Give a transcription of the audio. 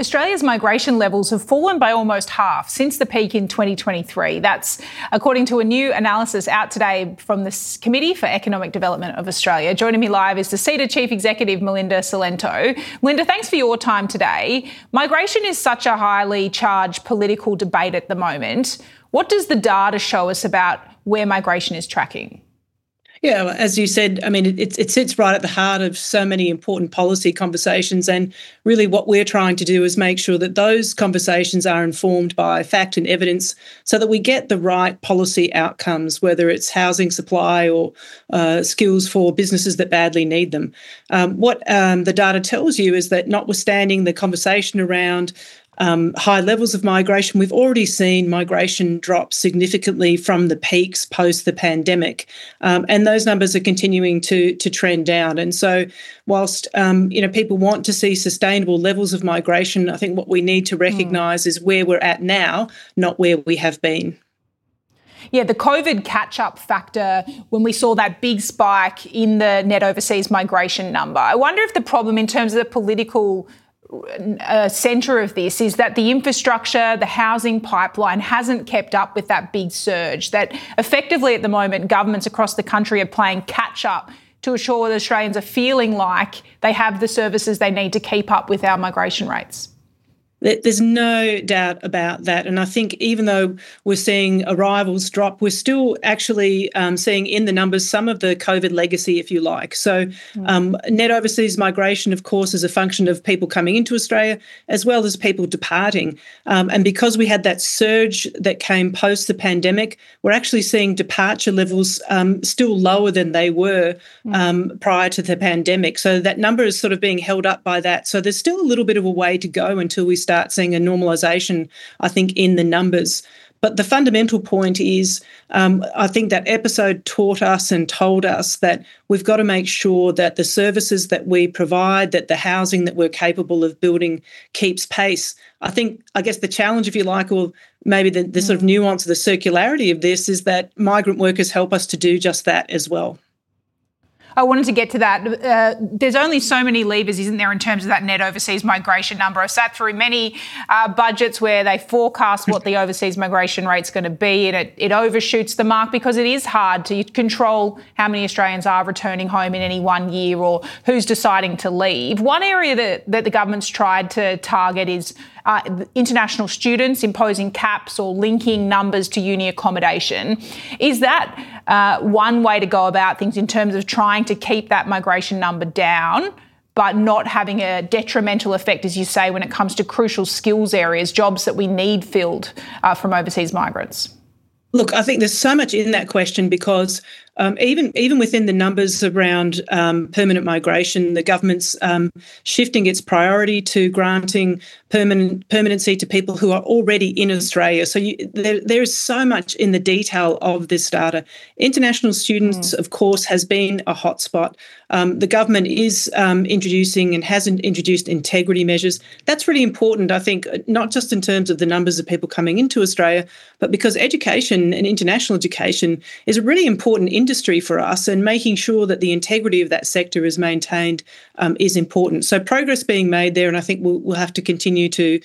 Australia's migration levels have fallen by almost half since the peak in 2023. That's according to a new analysis out today from the Committee for Economic Development of Australia. Joining me live is the CEDA Chief Executive, Melinda Cilento. Melinda, thanks for your time today. Migration is such a highly charged political debate at the moment. What does the data show us about where migration is tracking? Yeah, well, as you said, I mean, it sits right at the heart of so many important policy conversations. And really what we're trying to do is make sure that those conversations are informed by fact and evidence so that we get the right policy outcomes, whether it's housing supply or skills for businesses that badly need them. What the data tells you is that notwithstanding the conversation around high levels of migration, we've already seen migration drop significantly from the peaks post the pandemic, and those numbers are continuing to trend down. And so, whilst people want to see sustainable levels of migration, I think what we need to recognise is where we're at now, not where we have been. Yeah, the COVID catch-up factor, when we saw that big spike in the net overseas migration number, I wonder if the problem in terms of the political centre of this is that the infrastructure, the housing pipeline hasn't kept up with that big surge, that effectively at the moment governments across the country are playing catch up to ensure that Australians are feeling like they have the services they need to keep up with our migration rates. There's no doubt about that. And I think even though we're seeing arrivals drop, we're still actually seeing in the numbers some of the COVID legacy, if you like. So net overseas migration, of course, is a function of people coming into Australia as well as people departing. And because we had that surge that came post the pandemic, we're actually seeing departure levels still lower than they were prior to the pandemic. So that number is sort of being held up by that. So there's still a little bit of a way to go until we start seeing a normalisation, I think, in the numbers. But the fundamental point is, I think that episode taught us and told us that we've got to make sure that the services that we provide, that the housing that we're capable of building keeps pace. I guess the challenge, if you like, or maybe the sort of nuance of the circularity of this is that migrant workers help us to do just that as well. I wanted to get to that. There's only so many levers, isn't there, in terms of that net overseas migration number? I've sat through many budgets where they forecast what the overseas migration rate's going to be, and it overshoots the mark because it is hard to control how many Australians are returning home in any one year or who's deciding to leave. One area that the government's tried to target is international students, imposing caps or linking numbers to uni accommodation. Is that one way to go about things in terms of trying to keep that migration number down, but not having a detrimental effect, as you say, when it comes to crucial skills areas, jobs that we need filled from overseas migrants? Look, I think there's so much in that question because even within the numbers around permanent migration, the government's shifting its priority to granting permanency to people who are already in Australia. So there is so much in the detail of this data. International students, of course, has been a hotspot. The government is introducing and hasn't introduced integrity measures. That's really important, I think, not just in terms of the numbers of people coming into Australia, but because education and international education is a really important industry for us, and making sure that the integrity of that sector is maintained is important. So progress being made there, and I think we'll have to continue to